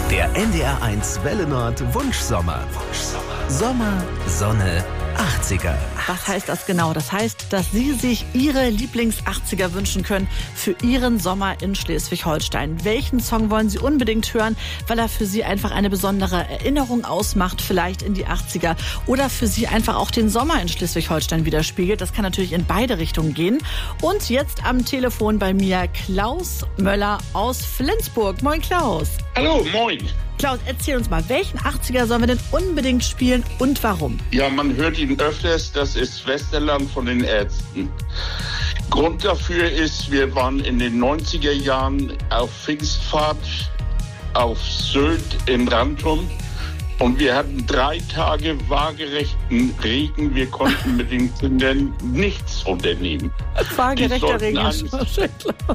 Der NDR1 Welle Nord Wunschsommer. Sommer, Sonne, 80er. Was heißt das genau? Das heißt, dass Sie sich Ihre Lieblings-80er wünschen können für Ihren Sommer in Schleswig-Holstein. Welchen Song wollen Sie unbedingt hören, weil er für Sie einfach eine besondere Erinnerung ausmacht, vielleicht in die 80er, oder für Sie einfach auch den Sommer in Schleswig-Holstein widerspiegelt? Das kann natürlich in beide Richtungen gehen. Und jetzt am Telefon bei mir Klaus Möller aus Flensburg. Moin Klaus. Hallo, moin. Klaus, erzähl uns mal, welchen 80er sollen wir denn unbedingt spielen und warum? Ja, man hört ihn öfters, das ist Westerland von den Ärzten. Grund dafür ist, wir waren in den 90er Jahren auf Pfingstfahrt auf Sylt im Rantum und wir hatten 3 Tage waagerechten Regen. Wir konnten mit den Kindern nichts unternehmen. Waagerechter Regen ist schon schön, Klaus.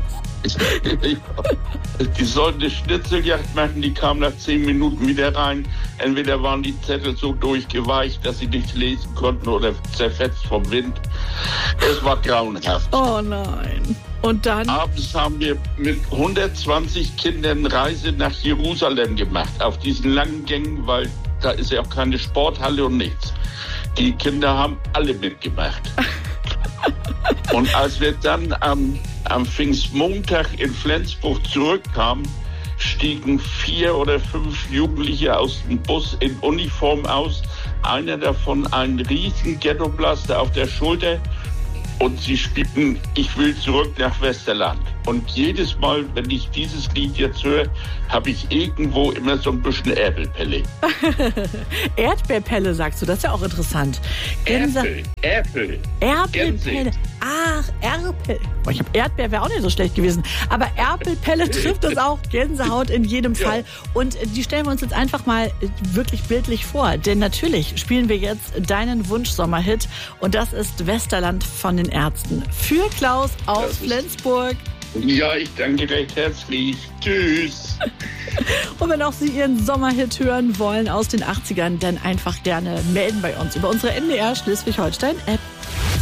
Die sollten eine Schnitzeljagd machen, die kamen nach 10 Minuten wieder rein. Entweder waren die Zettel so durchgeweicht, dass sie nicht lesen konnten, oder zerfetzt vom Wind. Es war grauenhaft. Oh nein. Und dann? Abends haben wir mit 120 Kindern Reise nach Jerusalem gemacht, auf diesen langen Gängen, weil da ist ja auch keine Sporthalle und nichts. Die Kinder haben alle mitgemacht. Und als wir dann am Pfingstmontag in Flensburg zurückkamen, stiegen 4 oder 5 Jugendliche aus dem Bus in Uniform aus. Einer davon einen riesen Ghettoblaster auf der Schulter. Und sie spielten "Ich will zurück nach Westerland". Und jedes Mal, wenn ich dieses Lied jetzt höre, habe ich irgendwo immer so ein bisschen Erdbeerpelle. Erdbeerpelle, sagst du, das ist ja auch interessant. Erdbeerpelle. Ach, Erpel. Ich habe Erdbeer, wäre auch nicht so schlecht gewesen. Aber Erpelpelle trifft es auch. Gänsehaut in jedem Fall. Und die stellen wir uns jetzt einfach mal wirklich bildlich vor. Denn natürlich spielen wir jetzt deinen Wunschsommerhit. Und das ist Westerland von den Ärzten. Für Klaus aus Flensburg. Ja, ich danke recht herzlich. Tschüss. Und wenn auch Sie Ihren Sommerhit hören wollen aus den 80ern, dann einfach gerne melden bei uns über unsere NDR Schleswig-Holstein-App.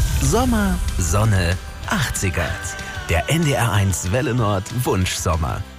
Sommer, Sonne, 80er. Der NDR1 Welle Nord Wunschsommer.